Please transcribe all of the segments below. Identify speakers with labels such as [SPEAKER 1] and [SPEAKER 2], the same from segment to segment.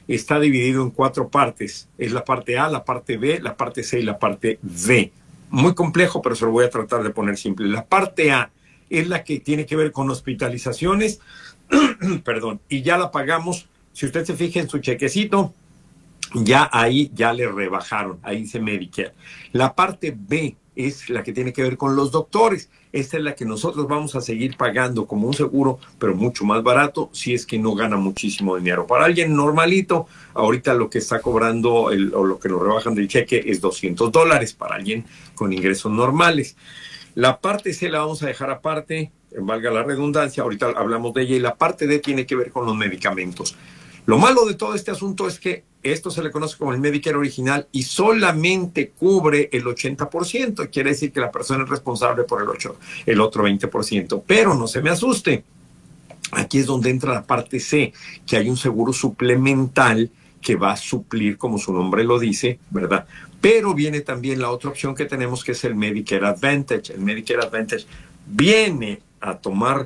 [SPEAKER 1] está dividido en 4 partes. Es la parte A, la parte B, la parte C y la parte D. Muy complejo, pero se lo voy a tratar de poner simple. La parte A es la que tiene que ver con hospitalizaciones, perdón, y ya la pagamos. Si usted se fija en su chequecito, ya ahí ya le rebajaron, ahí dice Medicare. La parte B es la que tiene que ver con los doctores. Esta es la que nosotros vamos a seguir pagando como un seguro, pero mucho más barato si es que no gana muchísimo dinero. Para alguien normalito, ahorita lo que está cobrando o lo que nos rebajan del cheque es $200 para alguien con ingresos normales. La parte C la vamos a dejar aparte, valga la redundancia, ahorita hablamos de ella, y la parte D tiene que ver con los medicamentos. Lo malo de todo este asunto es que esto se le conoce como el Medicare original y solamente cubre el 80%. Quiere decir que la persona es responsable por el otro 20%. Pero no se me asuste. Aquí es donde entra la parte C, que hay un seguro suplemental que va a suplir, como su nombre lo dice, ¿verdad? Pero viene también la otra opción que tenemos, que es el Medicare Advantage. El Medicare Advantage viene a tomar,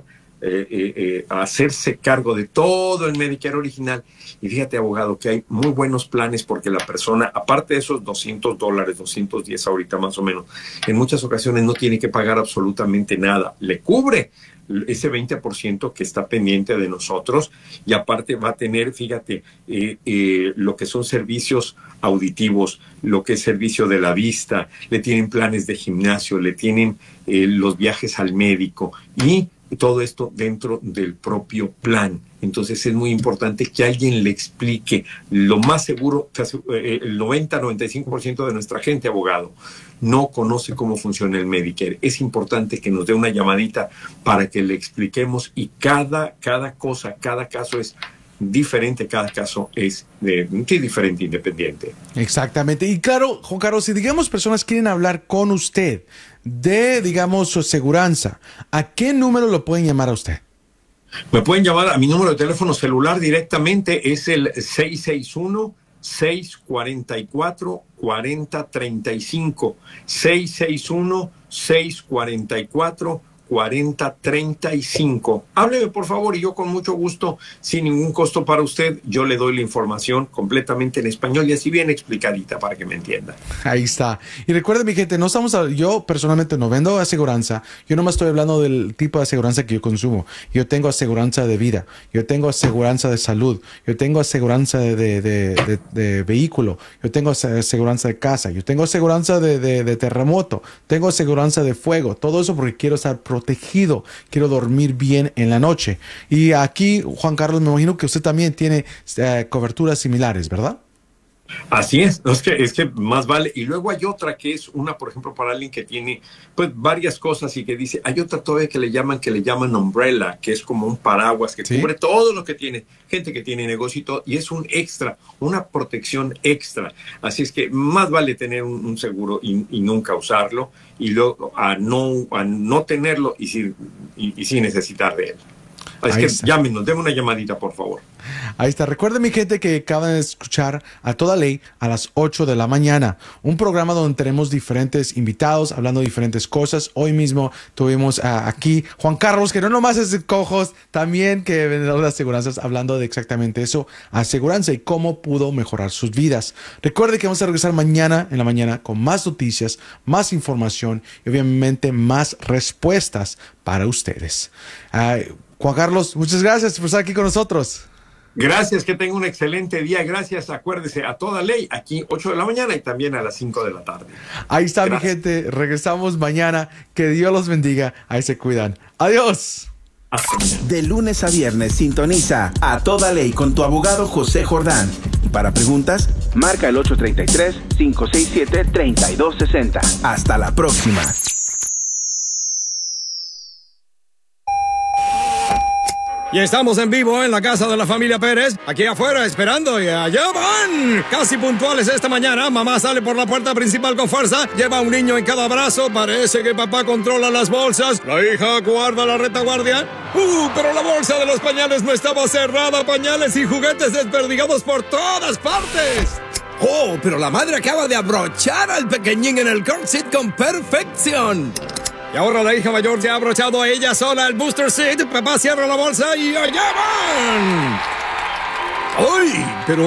[SPEAKER 1] a hacerse cargo de todo el Medicare original. Y fíjate, abogado, que hay muy buenos planes porque la persona, aparte de esos $200, 210 ahorita más o menos, en muchas ocasiones no tiene que pagar absolutamente nada. Le cubre ese 20% que está pendiente de nosotros, y aparte va a tener, fíjate, lo que son servicios auditivos, lo que es servicio de la vista, le tienen planes de gimnasio, le tienen los viajes al médico, y todo esto dentro del propio plan. Entonces es muy importante que alguien le explique. Lo más seguro, el 90-95% de nuestra gente, abogado, no conoce cómo funciona el Medicare. Es importante que nos dé una llamadita para que le expliquemos, y cada cosa, cada caso es diferente, cada caso es diferente, independiente.
[SPEAKER 2] Exactamente. Y claro, Juan Carlos, si digamos personas quieren hablar con usted de, digamos, su aseguranza, ¿a qué número lo pueden llamar a usted?
[SPEAKER 1] Me pueden llamar a mi número de teléfono celular directamente, es el 661-644-4035. 661-644-4035. Hábleme, por favor, y yo con mucho gusto, sin ningún costo para usted, yo le doy la información completamente en español y así bien explicadita para que me entienda.
[SPEAKER 2] Ahí está. Y recuerden, mi gente, yo personalmente no vendo aseguranza. Yo nomás estoy hablando del tipo de aseguranza que yo consumo. Yo tengo aseguranza de vida, yo tengo aseguranza de salud, yo tengo aseguranza de vehículo, yo tengo aseguranza de casa, yo tengo aseguranza de terremoto, tengo aseguranza de fuego. Todo eso porque quiero estar protegido, quiero dormir bien en la noche. Y aquí, Juan Carlos, me imagino que usted también tiene coberturas similares, ¿verdad?
[SPEAKER 1] Así es que más vale. Y luego hay otra que es una, por ejemplo, para alguien que tiene pues varias cosas y que dice, hay otra todavía que le llaman umbrella, que es como un paraguas que cubre todo lo que tiene, gente que tiene negocio y todo, y es un extra, una protección extra. Así es que más vale tener un seguro y nunca usarlo, y luego a no tenerlo y sí necesitar de él. Es que llámenos, denme una llamadita, por favor.
[SPEAKER 2] Ahí está. Recuerden, mi gente, que acaban de escuchar A Toda Ley a las 8 de la mañana. Un programa donde tenemos diferentes invitados hablando de diferentes cosas. Hoy mismo tuvimos aquí Juan Carlos, que no nomás es cojos, también que vendedor de aseguranzas, hablando de exactamente eso, aseguranza y cómo pudo mejorar sus vidas. Recuerden que vamos a regresar mañana en la mañana con más noticias, más información y obviamente más respuestas para ustedes. Juan Carlos, muchas gracias por estar aquí con nosotros.
[SPEAKER 1] Gracias, que tenga un excelente día. Gracias, acuérdese, A Toda Ley, aquí 8 de la mañana y también a las 5 de la tarde.
[SPEAKER 2] Ahí está, gracias, mi gente. Regresamos mañana. Que Dios los bendiga. Ahí se cuidan. Adiós.
[SPEAKER 3] De lunes a viernes sintoniza A Toda Ley con tu abogado José Jordán. Y para preguntas, marca el 833-567-3260. Hasta la próxima.
[SPEAKER 4] Y estamos en vivo en la casa de la familia Pérez, aquí afuera esperando, y allá van. Casi puntuales esta mañana, mamá sale por la puerta principal con fuerza, lleva a un niño en cada brazo, parece que papá controla las bolsas, la hija guarda la retaguardia. Pero la bolsa de los pañales no estaba cerrada, pañales y juguetes desperdigados por todas partes. Pero la madre acaba de abrochar al pequeñín en el car seat con perfección. Y ahora la hija mayor se ha abrochado a ella sola el booster seat. Papá cierra la bolsa y allá van. ¡Ay! Pero